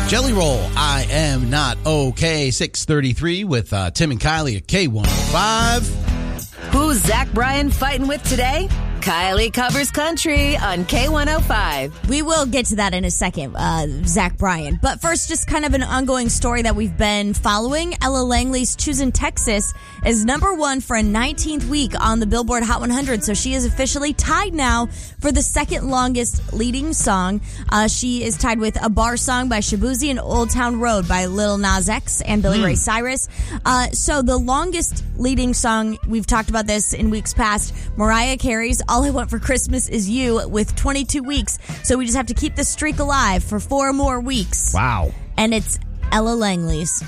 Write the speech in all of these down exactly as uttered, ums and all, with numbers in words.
Jelly Roll, I Am Not Okay, six thirty-three with uh, Tim and Kylie at K one oh five. Who's Zach Bryan fighting with today? Kylie covers country on K one oh five. We will get to that in a second, uh, Zach Bryan. But first, just kind of an ongoing story that we've been following. Ella Langley's Choosin' Texas is number one for a nineteenth week on the Billboard Hot one hundred. So she is officially tied now for the second longest leading song. Uh, she is tied with A Bar Song by Shabuzi and Old Town Road by Lil Nas X and Billy mm. Ray Cyrus. Uh, so the longest leading song, we've talked about this in weeks past, Mariah Carey's All I Want for Christmas Is You with twenty-two weeks. So we just have to keep this streak alive for four more weeks. Wow. And it's Ella Langley's.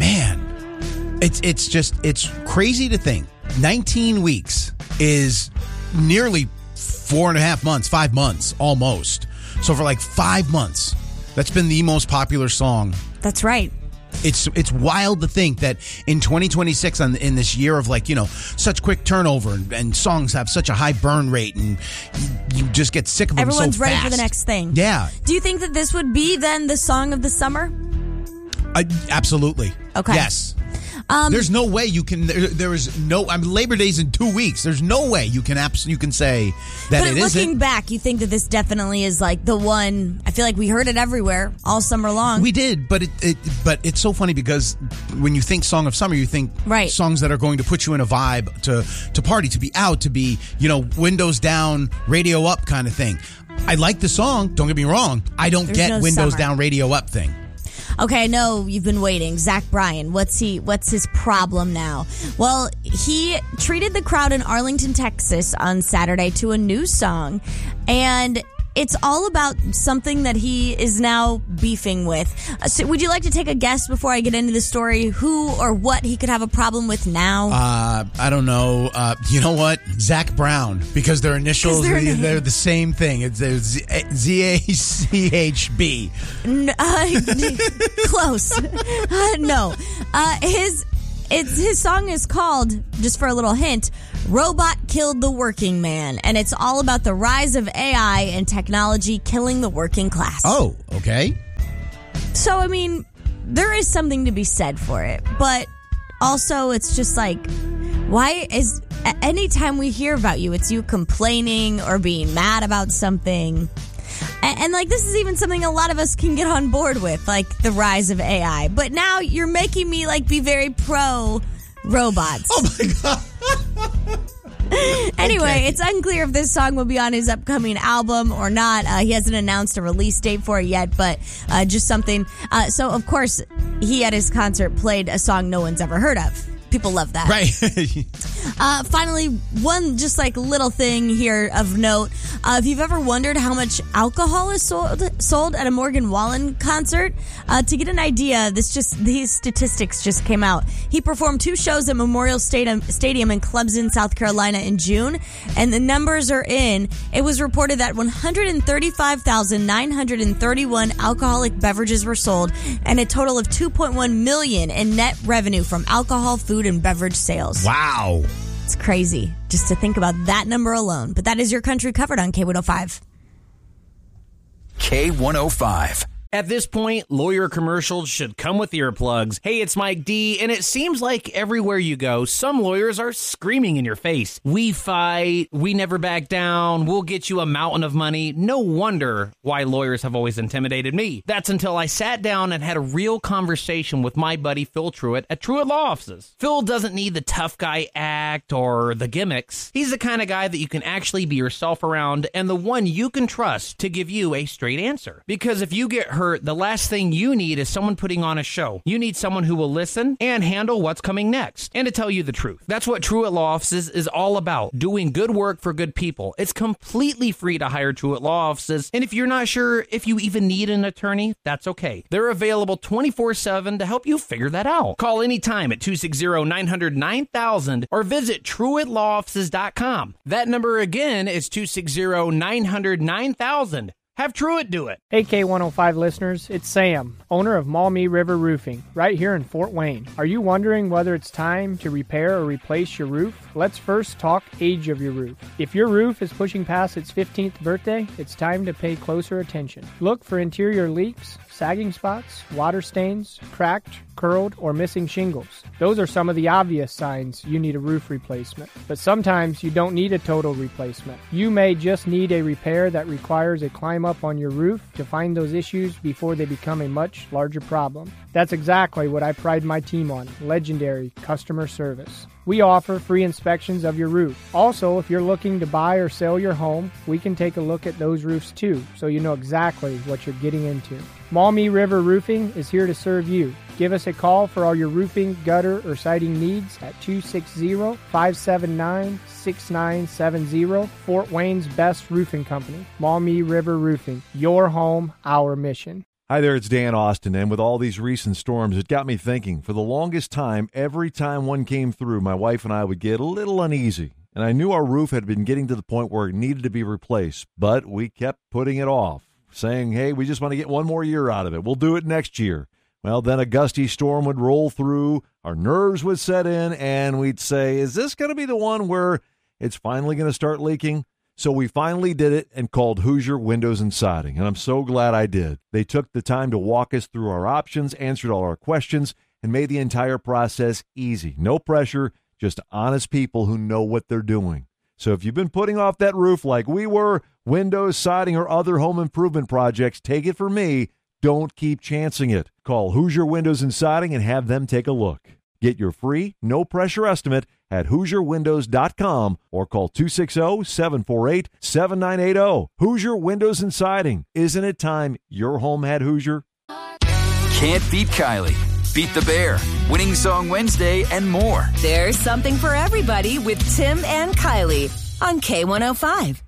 Man, it's it's just, it's crazy to think. nineteen weeks is nearly four and a half months, five months almost. So for like five months, that's been the most popular song. That's right. It's it's wild to think that in twenty twenty-six, on, in this year of like, you know, such quick turnover and, and songs have such a high burn rate and you, you just get sick of them Everyone's so ready fast. for the next thing. Yeah. Do you think that this would be then the song of the summer? Uh, absolutely. Okay. Yes. Um, There's no way you can. There, there is no. I mean, Labor Day's in two weeks. There's no way you can. Abs- you can say that but it looking isn't. back, you think that this definitely is like the one. I feel like we heard it everywhere all summer long. We did, but it, it. But it's so funny because when you think Song of Summer, you think right. songs that are going to put you in a vibe to to party, to be out, to be, you know, windows down, radio up kind of thing. I like the song. Don't get me wrong. I don't There's get no windows summer. down, radio up thing. Okay, I know you've been waiting. Zach Bryan, what's he? What's his problem now? Well, he treated the crowd in Arlington, Texas on Saturday to a new song, and it's all about something that he is now beefing with. Uh, so would you like to take a guess before I get into the story who or what he could have a problem with now? Uh, I don't know. Uh, you know what? Zach Brown, because their initials, their name? they're the same thing. It's Z A C H B. N- uh, close. Uh, no. Uh, his... It's his song is called, just for a little hint, Robot Killed the Working Man. And it's all about the rise of A I and technology killing the working class. Oh, okay. So, I mean, there is something to be said for it. But also, it's just like, why is, anytime we hear about you, it's you complaining or being mad about something. And, and, like, this is even something a lot of us can get on board with, like the rise of A I. But now you're making me, like, be very pro robots. Oh, my God. Anyway, Okay. It's unclear if this song will be on his upcoming album or not. Uh, he hasn't announced a release date for it yet, but uh, just something. Uh, so, of course, he at his concert played a song no one's ever heard of. People love that. Right. uh, finally, one just like little thing here of note. Uh, if you've ever wondered how much alcohol is sold sold at a Morgan Wallen concert, uh, to get an idea, this just these statistics just came out. He performed two shows at Memorial Stadium, Stadium in Clemson, South Carolina in June, and the numbers are in. It was reported that one hundred thirty-five thousand nine hundred thirty-one alcoholic beverages were sold, and a total of two point one million dollars in net revenue from alcohol, food, and beverage sales. Wow. It's crazy just to think about that number alone. But that is your country covered on K one oh five. K one oh five. At this point, lawyer commercials should come with earplugs. Hey, it's Mike D, and it seems like everywhere you go, some lawyers are screaming in your face. We fight, we never back down, we'll get you a mountain of money. No wonder why lawyers have always intimidated me. That's until I sat down and had a real conversation with my buddy Phil Truitt at Truitt Law Offices. Phil doesn't need the tough guy act or the gimmicks. He's the kind of guy that you can actually be yourself around and the one you can trust to give you a straight answer. Because if you get hurt, the last thing you need is someone putting on a show. You need someone who will listen and handle what's coming next. And to tell you the truth, that's what Truitt Law Offices is all about, doing good work for good people. It's completely free to hire Truitt Law Offices. And if you're not sure if you even need an attorney, that's okay. They're available twenty-four seven to help you figure that out. Call anytime at two six zero, nine hundred, nine thousand or visit Truitt Law Offices dot com. That number again is two six zero, nine hundred, nine thousand. Have Truitt do it. Hey, K one oh five listeners, it's Sam, owner of Maumee River Roofing, right here in Fort Wayne. Are you wondering whether it's time to repair or replace your roof? Let's first talk age of your roof. If your roof is pushing past its fifteenth birthday, it's time to pay closer attention. Look for interior leaks, sagging spots, water stains, cracked, curled, or missing shingles. Those are some of the obvious signs you need a roof replacement. But sometimes you don't need a total replacement. You may just need a repair that requires a climb up on your roof to find those issues before they become a much larger problem. That's exactly what I pride my team on, legendary customer service. We offer free inspections of your roof. Also, if you're looking to buy or sell your home, we can take a look at those roofs too, so you know exactly what you're getting into. Maumee River Roofing is here to serve you. Give us a call for all your roofing, gutter, or siding needs at two six zero, five seven nine, six nine seven zero. Fort Wayne's best roofing company, Maumee River Roofing. Your home, our mission. Hi there, it's Dan Austin, and with all these recent storms, it got me thinking. For the longest time, every time one came through, my wife and I would get a little uneasy, and I knew our roof had been getting to the point where it needed to be replaced, but we kept putting it off, saying, hey, we just want to get one more year out of it. We'll do it next year. Well, then a gusty storm would roll through, our nerves would set in, and we'd say, is this going to be the one where it's finally going to start leaking? So we finally did it and called Hoosier Windows and Siding, and I'm so glad I did. They took the time to walk us through our options, answered all our questions, and made the entire process easy. No pressure, just honest people who know what they're doing. So if you've been putting off that roof like we were, windows, siding, or other home improvement projects, take it from me, don't keep chancing it. Call Hoosier Windows and Siding and have them take a look. Get your free, no-pressure estimate at Hoosier Windows dot com or call two six zero, seven four eight, seven nine eight zero. Hoosier Windows and Siding. Isn't it time your home had Hoosier? Can't beat Kylie. Beat the Bear. Winning Song Wednesday and more. There's something for everybody with Tim and Kylie on K one oh five.